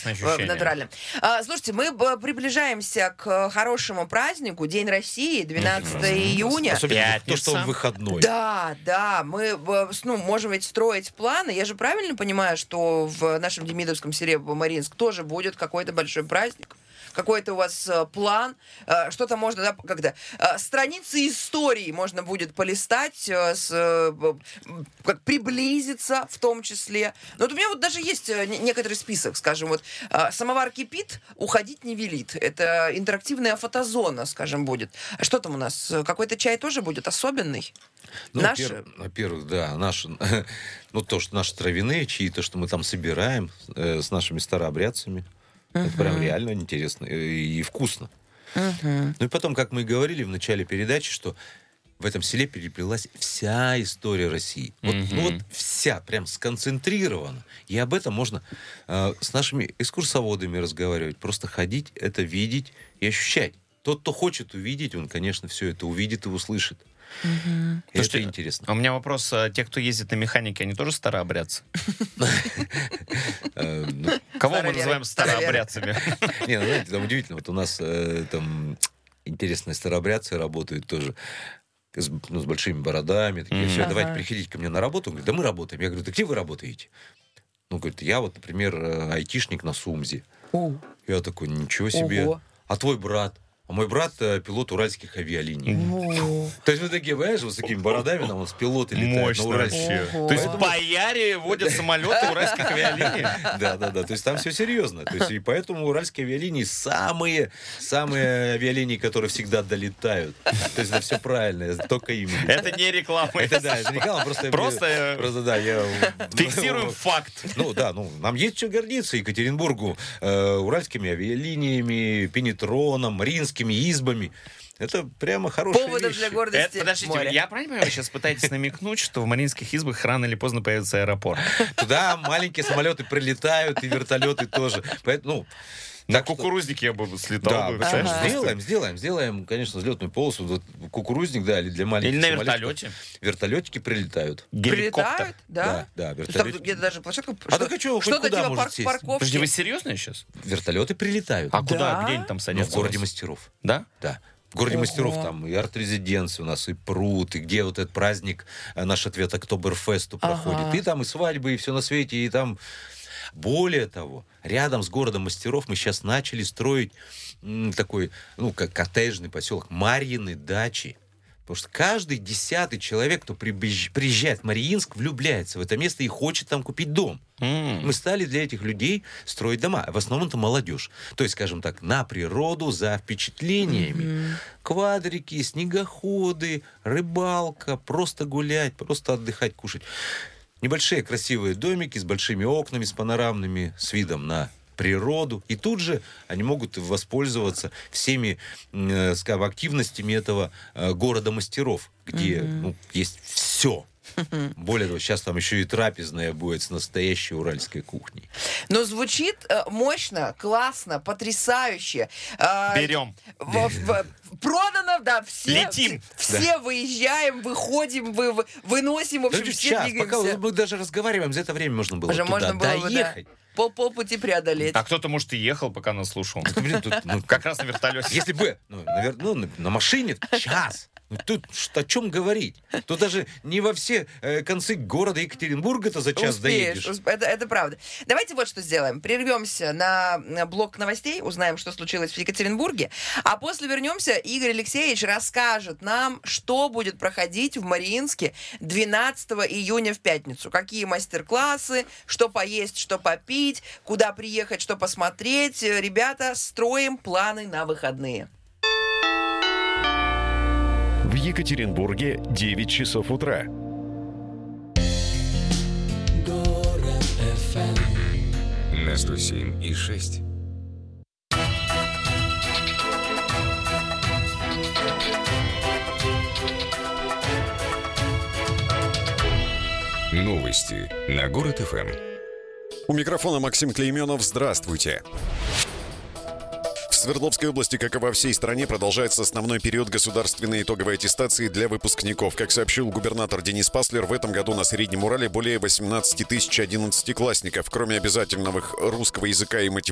Прекрасное ощущение. Натурально. Слушайте, мы приближаемся к хорошему празднику, День России, 12 июня. Особенно то, что он выходной. Да, мы можем ведь строить планы. Я же правильно понимаю, что в нашем Демидовском селе Мариинск тоже будет какой-то большой праздник? Какой-то у вас план, что-то можно, да, когда страницы истории можно будет полистать, как приблизиться в том числе. Но вот у меня вот даже есть некоторый список, скажем, вот самовар кипит, уходить не велит. Это интерактивная фотозона, скажем, будет. Что там у нас? Какой-то чай тоже будет особенный? Ну, Наши? во-первых, да, наши, ну, то, что наши травяные чаи, то, что мы там собираем с нашими старообрядцами. Это прям реально интересно и вкусно. Ну и потом, как мы и говорили в начале передачи, что в этом селе переплелась вся история России. Вот вся, прям сконцентрирована. И об этом можно с нашими экскурсоводами разговаривать. Просто ходить, это видеть и ощущать. Тот, кто хочет увидеть, он, конечно, все это увидит и услышит. Это интересно. А у меня вопрос. Те, кто ездит на механике, они тоже старообрядцы? Кого мы называем старообрядцами? Не, ну, знаете, там удивительно. Вот у нас там интересные старообрядцы работают тоже с большими бородами. Такие, все, давайте приходите ко мне на работу. Он говорит, да мы работаем. Я говорю, да где вы работаете? Ну, говорит, я вот, например, айтишник на СУМЗе. Я такой, ничего себе. А твой брат? А мой брат пилот уральских авиалиний. То есть вы такие, понимаешь, вот с такими бородами, там вот с пилоты летают на уральских. То есть по Яре водят самолеты уральских авиалиний? Да. То есть там все серьезно. То есть и поэтому уральские авиалинии самые авиалинии, которые всегда долетают. То есть это все правильно, только им. Это не реклама. Это не реклама, просто да, я... Фиксируем факт. Нам есть что гордиться Екатеринбургу уральскими авиалиниями, Пенетроном, Мариинскими избами. Это прямо хорошая Поводов вещь. для гордости. Подождите, море. я правильно понимаю, вы сейчас пытаетесь намекнуть, что в Мариинских избах рано или поздно появится аэропорт? Туда маленькие самолеты прилетают, и вертолеты тоже. Поэтому... На кукурузнике я бы слетал. Сделаем, конечно, взлетную полосу. Вот кукурузник, да, или для маленьких или на самолетиков. вертолете. Вертолетики прилетают. Геликоптер. Прилетают? Да? Да, Там вертолетики. где-то даже площадка. Так что, что-то куда типа может сесть? парковки. Подожди, вы серьезно сейчас? Вертолеты прилетают. А куда? Да? Где они там Ну, садятся? в городе мастеров. Да? Да. В городе мастеров там и арт-резиденция у нас, и пруд, и где вот этот праздник, наш ответ Октоберфесту проходит. И там и свадьбы, и все на свете, и там... Более того, рядом с городом мастеров мы сейчас начали строить такой, как коттеджный поселок, Марьины дачи. Потому что каждый 10-й человек, кто приезжает в Мариинск, влюбляется в это место и хочет там купить дом. Мы стали для этих людей строить дома. В основном это молодежь. То есть, скажем так, на природу, за впечатлениями. Квадрики, снегоходы, рыбалка, просто гулять, просто отдыхать, кушать. Небольшие красивые домики с большими окнами, с панорамными, с видом на природу. И тут же они могут воспользоваться всеми, скажем, активностями этого города мастеров, где есть все. Более того, сейчас там еще и трапезная будет с настоящей уральской кухней. Но звучит мощно, классно, потрясающе. Берем. Продано, да, все. Летим. Все выезжаем, выходим, выносим, в общем, все сейчас, двигаемся. пока мы даже разговариваем, за это время можно было Уже туда можно было бы, доехать. да, полпути преодолеть. А кто-то, может, и ехал, пока нас слушал. Блин, тут, Как раз на вертолете. если бы, на машине час. Тут о чем говорить? Тут даже не во все концы города Екатеринбурга-то за час доедешь. Это правда. Давайте вот что сделаем. Прервемся на блок новостей, узнаем, что случилось в Екатеринбурге, а после вернемся, Игорь Алексеевич расскажет нам, что будет проходить в Мариинске 12 июня в пятницу. Какие мастер-классы, что поесть, что попить, куда приехать, что посмотреть. Ребята, строим планы на выходные. В Екатеринбурге 9 часов утра. Город FM на 107,6. Новости на Город ФМ. У микрофона Максим Клейменов. Здравствуйте. В Свердловской области, как и во всей стране, продолжается основной период государственной итоговой аттестации для выпускников. Как сообщил губернатор Денис Паслер, в этом году на Среднем Урале более 18 тысяч 11-классников. Кроме обязательных русского языка и математики,